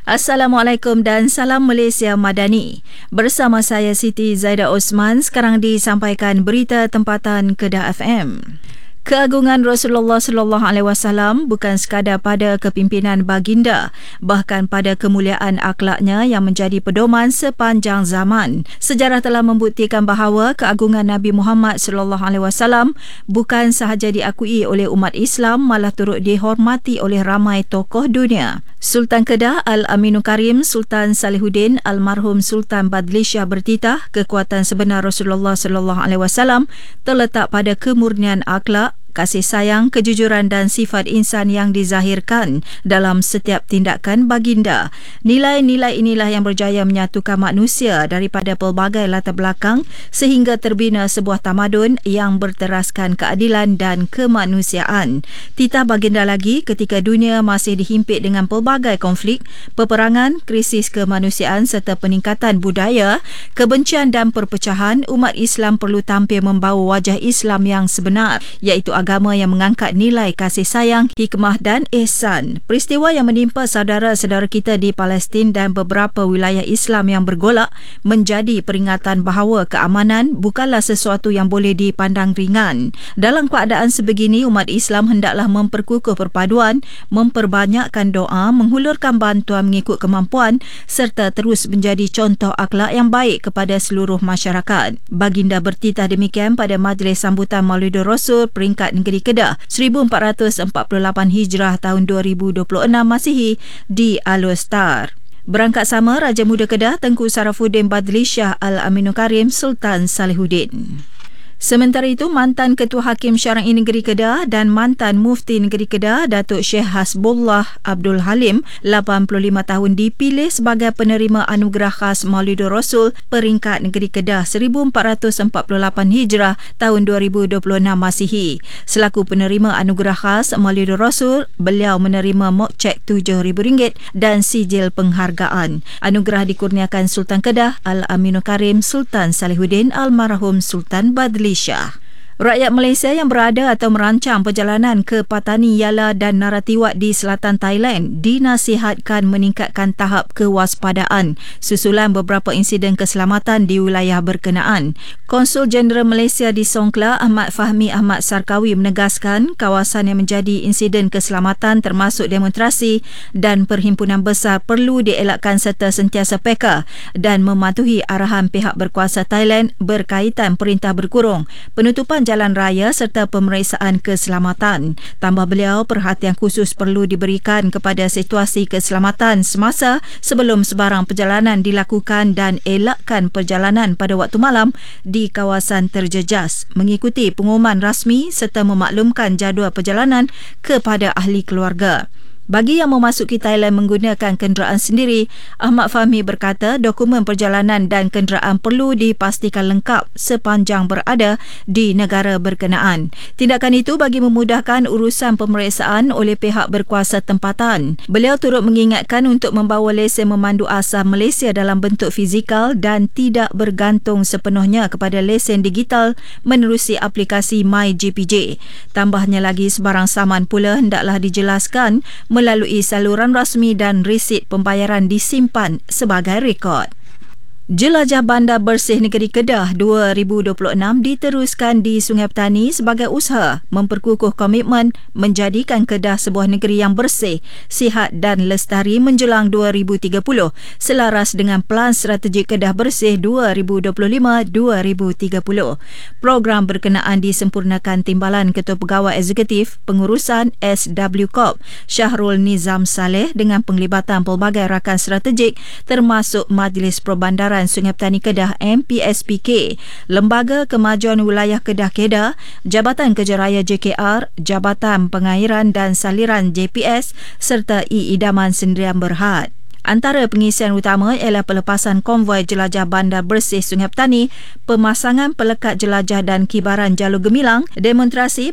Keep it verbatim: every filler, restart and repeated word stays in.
Assalamualaikum dan salam Malaysia Madani. Bersama saya Siti Zaidah Osman, sekarang disampaikan berita tempatan Kedah F M. Keagungan Rasulullah sallallahu alaihi wasallam bukan sekadar pada kepimpinan baginda, bahkan pada kemuliaan akhlaknya yang menjadi pedoman sepanjang zaman. Sejarah telah membuktikan bahawa keagungan Nabi Muhammad sallallahu alaihi wasallam bukan sahaja diakui oleh umat Islam, malah turut dihormati oleh ramai tokoh dunia. Sultan Kedah Al-Aminul Karim Sultan Salihuddin Almarhum Sultan Badlisha bertitah kekuatan sebenar Rasulullah sallallahu alaihi wasallam terletak pada kemurnian akhlak, kasih sayang, kejujuran dan sifat insan yang dizahirkan dalam setiap tindakan baginda. Nilai-nilai inilah yang berjaya menyatukan manusia daripada pelbagai latar belakang sehingga terbina sebuah tamadun yang berteraskan keadilan dan kemanusiaan. Titah baginda lagi ketika dunia masih dihimpit dengan pelbagai konflik, peperangan, krisis kemanusiaan serta peningkatan budaya, kebencian dan perpecahan, umat Islam perlu tampil membawa wajah Islam yang sebenar, iaitu agama yang mengangkat nilai kasih sayang, hikmah dan ihsan. Peristiwa yang menimpa saudara-saudara kita di Palestin dan beberapa wilayah Islam yang bergolak menjadi peringatan bahawa keamanan bukanlah sesuatu yang boleh dipandang ringan. Dalam keadaan sebegini, umat Islam hendaklah memperkukuh perpaduan, memperbanyakkan doa, menghulurkan bantuan mengikut kemampuan serta terus menjadi contoh akhlak yang baik kepada seluruh masyarakat. Baginda bertitah demikian pada majlis sambutan Maulidur Rasul peringkat negeri Kedah seribu empat ratus empat puluh lapan Hijrah tahun dua ribu dua puluh enam Masihi di Al-Star. Berangkat sama Raja Muda Kedah Tengku Sarafuddin Badlishah Al-Aminul Karim Sultan Salihuddin. Sementara itu, mantan Ketua Hakim Syar'i Negeri Kedah dan mantan Mufti Negeri Kedah Datuk Syekh Hasbullah Abdul Halim, lapan puluh lima tahun, dipilih sebagai penerima anugerah khas Maulidur Rasul peringkat negeri Kedah seribu empat ratus empat puluh lapan Hijrah tahun dua ribu dua puluh enam Masihi. Selaku penerima anugerah khas Maulidur Rasul, beliau menerima mokcek tujuh ribu ringgit dan sijil penghargaan. Anugerah dikurniakan Sultan Kedah Al-Aminul Karim Sultan Salihuddin Almarhum Sultan Badli. Rakyat Malaysia yang berada atau merancang perjalanan ke Patani Yala dan Naratiwat di selatan Thailand dinasihatkan meningkatkan tahap kewaspadaan susulan beberapa insiden keselamatan di wilayah berkenaan. Konsul Jeneral Malaysia di Songkla Ahmad Fahmi Ahmad Sarkawi menegaskan kawasan yang menjadi insiden keselamatan termasuk demonstrasi dan perhimpunan besar perlu dielakkan serta sentiasa peka dan mematuhi arahan pihak berkuasa Thailand berkaitan perintah berkurung, penutupan jalan raya serta pemeriksaan keselamatan. Tambah beliau, perhatian khusus perlu diberikan kepada situasi keselamatan semasa sebelum sebarang perjalanan dilakukan dan elakkan perjalanan pada waktu malam di kawasan terjejas, mengikuti pengumuman rasmi serta memaklumkan jadual perjalanan kepada ahli keluarga. Bagi yang memasuki Thailand menggunakan kenderaan sendiri, Ahmad Fahmi berkata dokumen perjalanan dan kenderaan perlu dipastikan lengkap sepanjang berada di negara berkenaan. Tindakan itu bagi memudahkan urusan pemeriksaan oleh pihak berkuasa tempatan. Beliau turut mengingatkan untuk membawa lesen memandu asal Malaysia dalam bentuk fizikal dan tidak bergantung sepenuhnya kepada lesen digital menerusi aplikasi MyGPJ. Tambahnya lagi, sebarang saman pula hendaklah dijelaskan melalui saluran rasmi dan resit pembayaran disimpan sebagai rekod. Jelajah Bandar Bersih Negeri Kedah dua ribu dua puluh enam diteruskan di Sungai Petani sebagai usaha memperkukuh komitmen menjadikan Kedah sebuah negeri yang bersih, sihat dan lestari menjelang dua ribu tiga puluh selaras dengan Pelan Strategik Kedah Bersih dua ribu dua puluh lima hingga dua ribu tiga puluh. Program berkenaan disempurnakan Timbalan Ketua Pegawai Eksekutif Pengurusan S W Corp Syahrul Nizam Saleh dengan penglibatan pelbagai rakan strategik termasuk Majlis Perbandaran Sungai Petani Kedah M P S P K, Lembaga Kemajuan Wilayah Kedah Kedah, Jabatan Kerja Raya J K R, Jabatan Pengairan dan Saliran J P S serta I-Idaman Sendirian Berhad. Antara pengisian utama ialah pelepasan konvoi jelajah Bandar Bersih Sungai Petani, pemasangan pelekat jelajah dan kibaran jalur gemilang, demonstrasi